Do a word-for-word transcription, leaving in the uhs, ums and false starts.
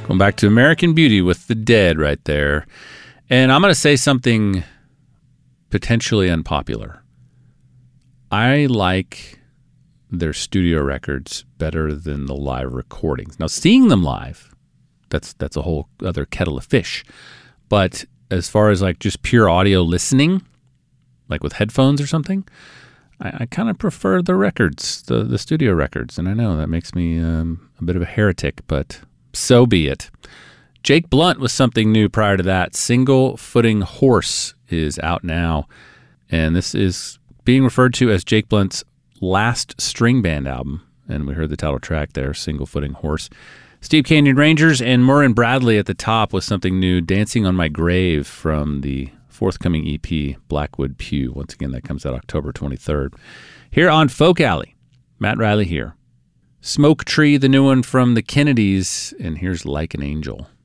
Going back to American Beauty with The Dead right there. And I'm going to say something potentially unpopular. I like their studio records better than the live recordings. Now, seeing them live, that's that's a whole other kettle of fish. But as far as like just pure audio listening, like with headphones or something, I, I kind of prefer the records, the, the studio records. And I know that makes me um, a bit of a heretic, but so be it. Jake Blunt was something new prior to that. Single Footing Horse is out now. And this is being referred to as Jake Blunt's last string band album. And we heard the title track there, Single Footing Horse. Steep Canyon Rangers and Murrin Bradley at the top with something new, Dancing on My Grave from the forthcoming E P, Blackwood Pew. Once again, that comes out October twenty-third. Here on Folk Alley, Matt Riley here. Smoke Tree, the new one from the Kennedys, and here's Like an Angel.